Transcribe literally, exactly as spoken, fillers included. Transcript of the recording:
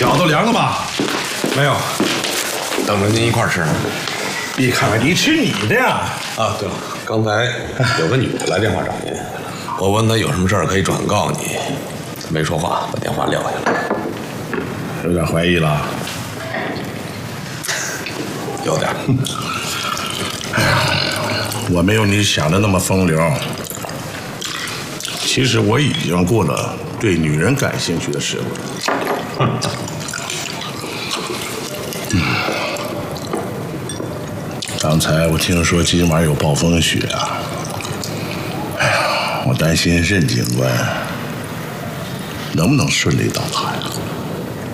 脚都凉了吧？ 没有，等着您一块儿吃呢。 你看看你吃你的呀！ 啊，对了，刚才有个女的来电话找您，我问她有什么事儿可以转告你，没说话，把电话撂下了。 有点怀疑了。 有点。 哎呀，我没有你想的那么风流。其实我已经过了对女人感兴趣的时候了。嗯，刚才我听说今晚有暴风雪啊，哎呀，我担心任警官能不能顺利到达呀？